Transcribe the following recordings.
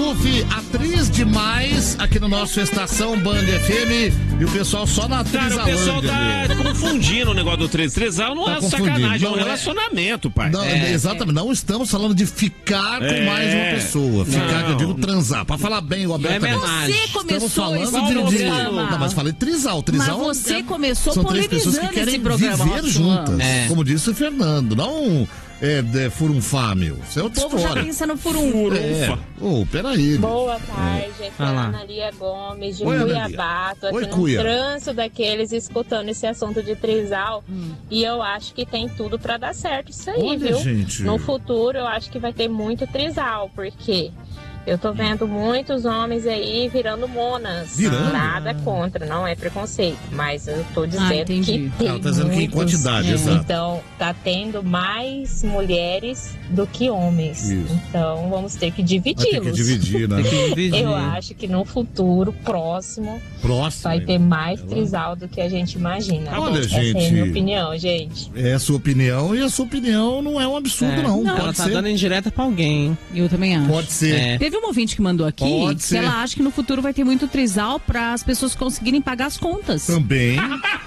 Maluf, atriz demais aqui no nosso Estação Band FM. E o pessoal só na atriz. Cara, o pessoal tá confundindo o negócio do trisal. Não é sacanagem, é um relacionamento, pai. Não, exatamente, não estamos falando de ficar com mais uma pessoa. Ficar, que eu digo, transar. Pra falar bem, o abertamente. Você começou esse programa. Não, mas falei trisal. Mas você começou são três pessoas que querem viver juntas. Como disse o Fernando. Não furunfá, meu. Isso é outra história. O povo já pensa no furunfa. Peraí. Boa tarde, aqui é a Ana Lia Gomes de Cuiabá. Tô aqui no trânsito daqueles escutando esse assunto de trisal. E eu acho que tem tudo pra dar certo isso aí, viu? Gente. No futuro eu acho que vai ter muito trisal, porque eu tô vendo muitos homens aí virando monas. Nada contra, não é preconceito. Mas eu tô dizendo que tem tá dizendo que em quantidade, exato. Então, tá tendo mais mulheres do que homens. Isso. Então, vamos ter que dividi-los. Tem que dividir, né? Eu acho que no futuro próximo vai ter mais trisal do que a gente imagina. Olha, gente. Essa é a minha opinião, gente. É a sua opinião e a sua opinião não é um absurdo, não. Ela tá dando indireta pra alguém, hein? Eu também acho. Pode ser. Teve um ouvinte que mandou aqui que ela acha que no futuro vai ter muito trisal para as pessoas conseguirem pagar as contas. Também.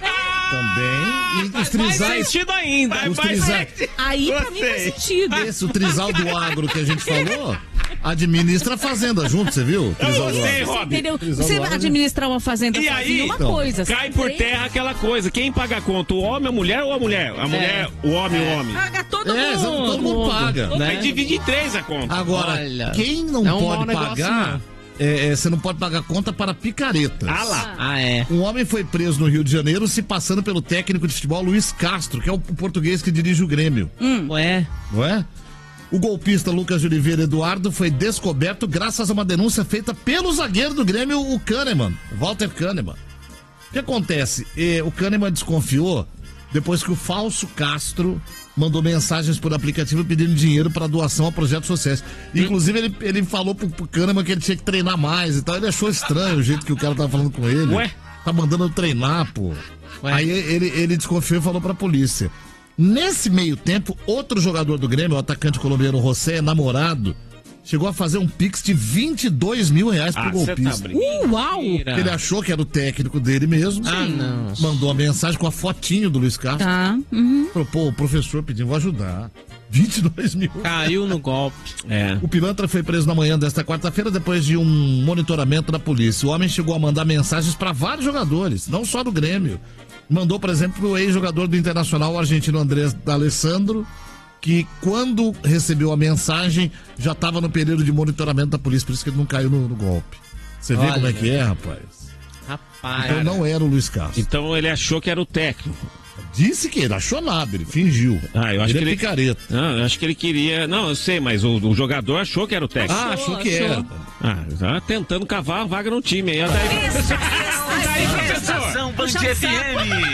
E os trisais. Faz sentido ainda. Aí pra mim faz sentido. Esse, o trisal do agro que a gente falou, administra a fazenda junto, você viu? Entendeu? Você administrar uma fazenda sozinho é uma coisa. Cai por terra aquela coisa. Quem paga a conta? O homem, a mulher ou a mulher? A mulher, o homem, o homem. Paga todo mundo. Todo mundo paga. Aí divide em 3 a conta. Agora, quem não pode pagar... você não pode pagar conta para picaretas. Um homem foi preso no Rio de Janeiro se passando pelo técnico de futebol Luiz Castro, que é o português que dirige o Grêmio. Não é? O golpista Lucas de Oliveira Eduardo foi descoberto graças a uma denúncia feita pelo zagueiro do Grêmio, o Kahneman, o Walter Kahneman. O que acontece? O Kahneman desconfiou depois que o falso Castro mandou mensagens por aplicativo pedindo dinheiro para doação a projetos sociais. Inclusive, ele falou pro Kahneman que ele tinha que treinar mais e tal. Ele achou estranho o jeito que o cara tava falando com ele. Tá mandando eu treinar, pô. Aí ele desconfiou e falou pra polícia. Nesse meio tempo, outro jogador do Grêmio, o atacante colombiano José, namorado, chegou a fazer um pix de R$22 mil pro golpista. Uau! Ele achou que era o técnico dele mesmo. Não. Mandou uma mensagem com a fotinho do Luiz Castro. Falou, o professor pediu, vou ajudar. 22 mil. Caiu no golpe. O pilantra foi preso na manhã desta quarta-feira depois de um monitoramento da polícia. O homem chegou a mandar mensagens para vários jogadores, não só do Grêmio. Mandou, por exemplo, o ex-jogador do Internacional, o argentino Andrés D'Alessandro, que quando recebeu a mensagem já estava no período de monitoramento da polícia, por isso que ele não caiu no golpe. Você vê como é que é, rapaz? Então não era o Luiz Castro. Então ele achou que era o técnico. Disse que ele achou nada, ele fingiu. Eu acho ele que é picareta. Não, eu acho que ele queria... Não, eu sei, mas o jogador achou que era o técnico. Achou que era. Tá tentando cavar a vaga no time aí. Daí, professor. Band FM.